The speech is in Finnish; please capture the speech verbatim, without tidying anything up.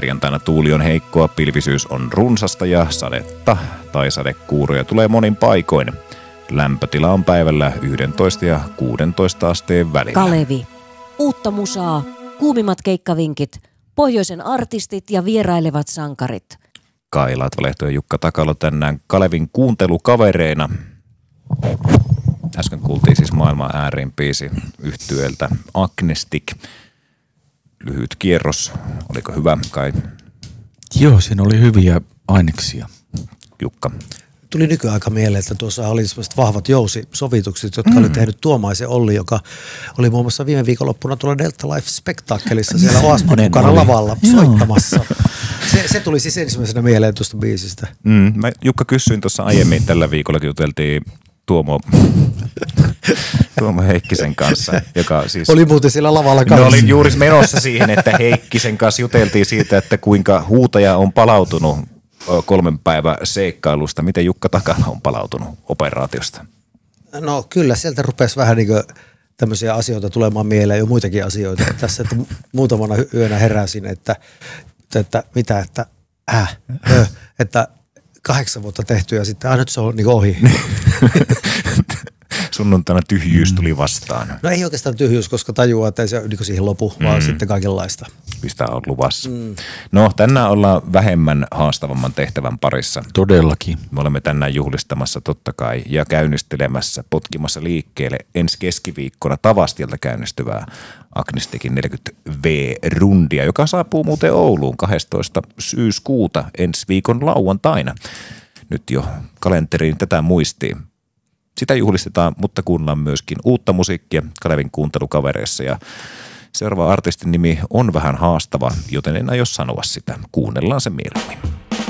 Perjantaina tuuli on heikkoa, pilvisyys on runsasta ja sadetta tai sadekuuroja tulee monin paikoin. Lämpötila on päivällä yksitoista ja kuusitoista asteen välillä. Kalevi. Uutta musaa, kuumimmat keikkavinkit, pohjoisen artistit ja vierailevat sankarit. Kai Latvalehto ja Jukka Takalo tänään Kalevin kuuntelukavereina. Äsken kuultiin siis maailman äärin biisi yhtyeeltä Agnestic. Lyhyt kierros. Oliko hyvä, Kai? Joo, siinä oli hyviä aineksia. Jukka. Tuli nykyaika mieleen, että tuossa oli sellaiset vahvat jousisovitukset, jotka mm. oli tehnyt Tuomaisen Olli, joka oli muun muassa viime viikonloppuna tuolla Delta Life-spektaakkelissa siellä Oasmin mukana lavalla soittamassa. Se, se tuli siis ensimmäisenä mieleen tuosta biisistä. Mm, mä Jukka kysyin tuossa aiemmin tällä viikolla, kun juteltiin Tuomo, Tuomo Heikkisen kanssa, joka siis... Oli muuten siellä lavalla kanssa. No olin juuri menossa siihen, että Heikkisen kanssa juteltiin siitä, että kuinka huutaja on palautunut kolmen päivän seikkailusta. Miten Jukka Takala on palautunut operaatiosta? No kyllä, sieltä rupesi vähän niin kuin tämmöisiä asioita tulemaan mieleen, jo muitakin asioita. Tässä, että muutamana yönä heräsin, että, että mitä, että äh, ö, että kahdeksan vuotta tehty ja sitten, ah nyt se on niin ohi. Sunnuntaina tyhjyys tuli vastaan. No ei oikeastaan tyhjyys, koska tajuaa, että ei se niin siihen lopu, mm. vaan sitten kaikenlaista. Mistä on luvassa. Mm. No tänään ollaan vähemmän haastavamman tehtävän parissa. Todellakin. Me olemme tänään juhlistamassa totta kai ja käynnistelemässä, potkimassa liikkeelle ensi keskiviikkona Tavastialta käynnistyvää Agnesticin neljäkymmentä V-rundia, joka saapuu muuten Ouluun kahdestoista syyskuuta ensi viikon lauantaina. Nyt jo kalenteriin tätä muistiin. Sitä juhlistetaan, mutta kuunnellaan myöskin uutta musiikkia Kalevin kuuntelukavereissa ja seuraava artistin nimi on vähän haastava, joten en aio sanoa sitä. Kuunnellaan se mieluummin.